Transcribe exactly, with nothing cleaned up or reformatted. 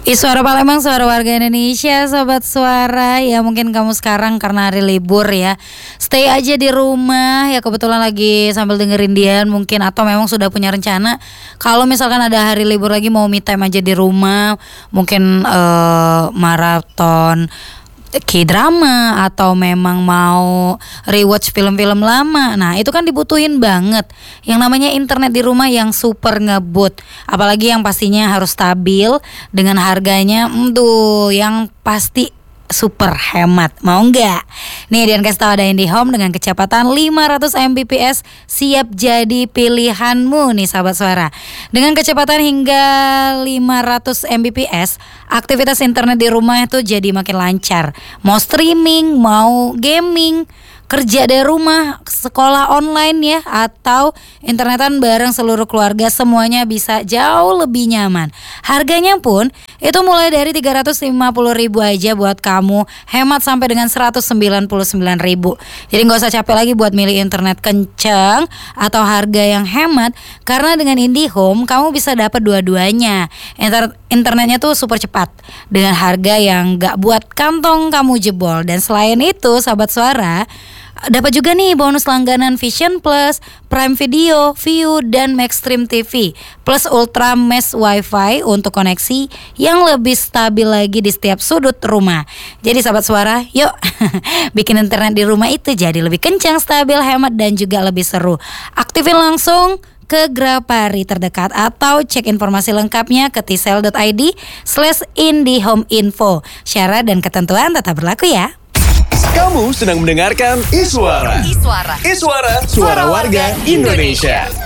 Ih, Suara Palembang, suara warga Indonesia, sobat suara. Ya mungkin kamu sekarang karena hari libur ya, stay aja di rumah. Ya kebetulan lagi sambil dengerin Dian mungkin, atau memang sudah punya rencana kalau misalkan ada hari libur lagi mau me time aja di rumah. Mungkin uh, maraton K-drama atau memang mau rewatch film-film lama. Nah itu kan dibutuhin banget yang namanya internet di rumah yang super ngebut. Apalagi yang pastinya harus stabil dengan harganya Tuh yang pasti super hemat. Mau nggak? Nih Dian kasih tau ada IndiHome dengan kecepatan lima ratus megabit per second siap jadi pilihanmu nih sahabat suara. Dengan kecepatan hingga lima ratus megabit per second, aktivitas internet di rumah itu jadi makin lancar. Mau streaming, mau gaming, kerja dari rumah, sekolah online ya, atau internetan bareng seluruh keluarga, semuanya bisa jauh lebih nyaman. Harganya pun itu mulai dari tiga ratus lima puluh ribu aja buat kamu, hemat sampai dengan seratus sembilan puluh sembilan ribu. Jadi gak usah capek lagi buat milih internet kenceng atau harga yang hemat, karena dengan IndiHome kamu bisa dapat dua-duanya. Inter- internetnya tuh super cepat dengan harga yang gak buat kantong kamu jebol. Dan selain itu sahabat suara, dapat juga nih bonus langganan Vision Plus, Prime Video, View, dan Maxstream T V plus Ultra Mesh Wi-Fi untuk koneksi yang lebih stabil lagi di setiap sudut rumah. Jadi sahabat suara, yuk bikin internet di rumah itu jadi lebih kencang, stabil, hemat, dan juga lebih seru. Aktifin langsung ke Grapari terdekat atau cek informasi lengkapnya ke tsel dot id slash indihome info. Syarat dan ketentuan tetap berlaku ya. Kamu sedang mendengarkan Iswara. Iswara. Iswara, suara warga Indonesia.